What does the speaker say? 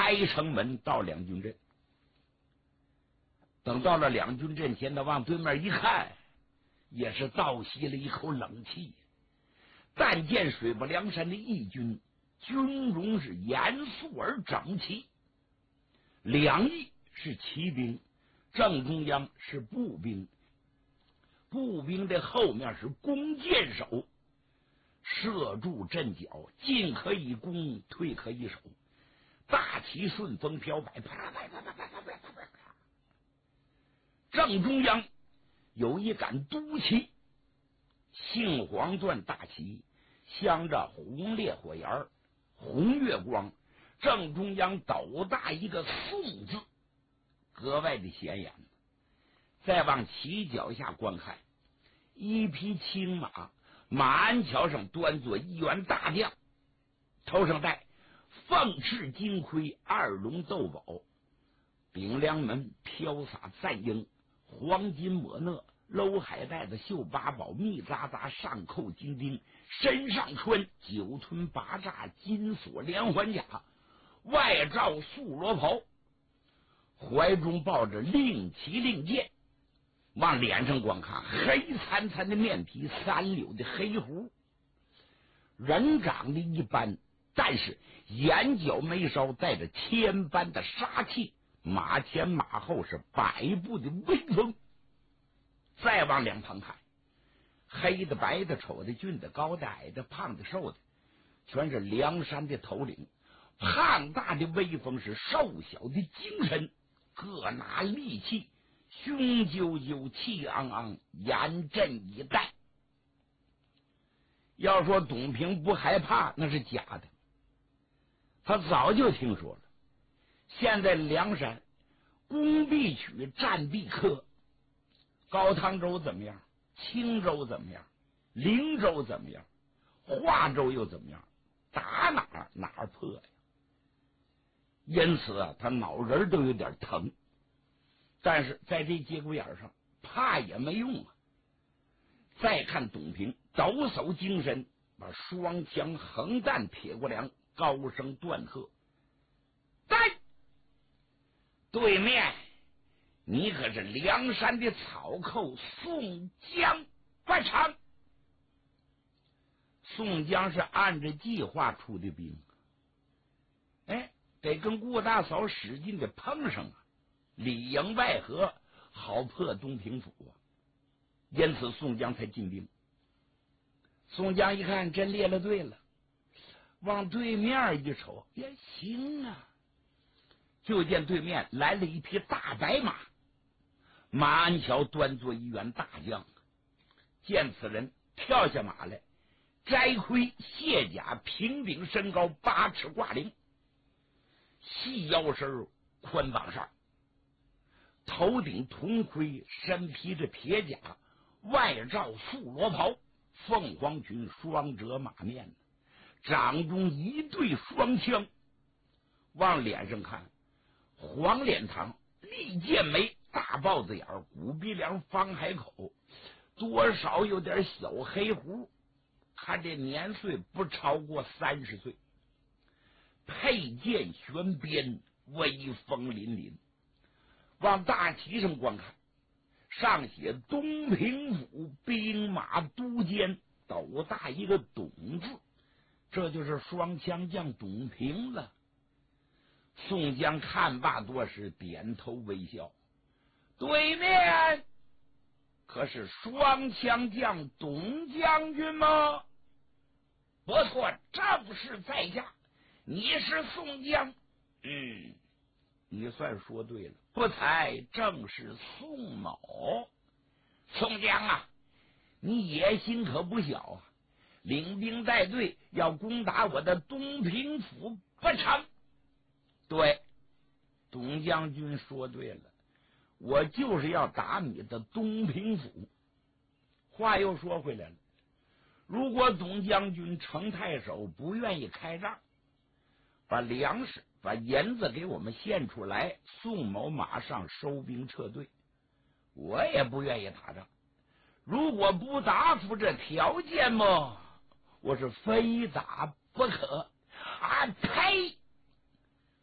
开城门到两军阵。等到了两军阵前，他往对面一看，也是倒吸了一口冷气。但见水泊梁山的义军军容是严肃而整齐，两翼是骑兵，正中央是步兵，步兵的后面是弓箭手，射住阵脚，进可以攻，退可以守，大旗顺风飘摆，啪啪啪啪啪啪啪啪啪。正中央有一杆都旗，杏黄缎大旗，镶着红烈火焰，红月光，正中央斗大一个宋字，格外的显眼。再往旗脚下观看，一匹青马，马鞍桥上端坐一员大将，头上戴凤翅金盔，二龙斗宝，顶梁门飘洒赞缨，黄金抹讷，搂海带子绣八宝，密匝匝上扣金钉，身上穿九吞八栅金锁连环甲，外罩素罗袍，怀中抱着令旗令箭，往脸上观看，黑惨惨的面皮，三绺的黑胡，人长得一般，但是眼角眉梢带着千般的杀气，马前马后是百步的威风。再往两旁看，黑的白的丑的俊的高的矮的胖的瘦的，全是梁山的头领，胖大的威风是瘦小的精神，各拿利器，雄赳赳气昂昂，严阵以待。要说董平不害怕那是假的，他早就听说了，现在梁山攻必取，战必克，高汤州怎么样，青州怎么样，灵州怎么样，华州又怎么样，打哪儿破呀。因此啊，他脑仁都有点疼，但是在这节骨眼上怕也没用啊。再看董平抖擞精神，把双枪横弹撇过梁，高声断喝：在对面你可是梁山的草寇宋江不成？宋江是按着计划出的兵，得跟顾大嫂使劲的碰上啊，里应外合，好破东平府啊。因此宋江才进兵。宋江一看真列了队了，往对面一瞅，也行啊，就见对面来了一匹大白马，马鞍桥端坐一员大将。见此人，跳下马来，摘盔卸甲，平顶身高8尺挂翎，细腰身宽膀上，头顶铜盔，身披着铁甲，外罩素罗袍，凤凰裙，双折马面，掌中一对双枪。往脸上看，黄脸膛，利剑眉，大豹子眼，骨鼻梁，方海口，多少有点小黑胡，看这年岁不超过30岁，佩剑悬鞭，威风凛凛。往大旗上观看，上写东平府兵马都监，斗大一个董字，这就是双枪将董平了。宋江看罢多时，点头微笑，对面可是双枪将董将军吗？不错，正是在下，你是宋江。你算说对了，不才正是宋某。宋江啊，你野心可不小啊，领兵带队要攻打我的东平府不成？对，董将军说对了，我就是要打你的东平府。话又说回来了，如果董将军程太守不愿意开仗，把粮食把银子给我们献出来，宋某马上收兵撤退，我也不愿意打仗。如果不答复这条件嘛，我是非打不可。啊呸！